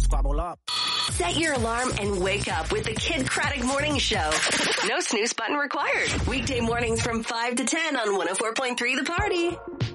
squabble up. Set your alarm and wake up with the Kid Craddock Morning Show. No snooze button required. Weekday mornings from 5 to 10 on 104.3 The Party.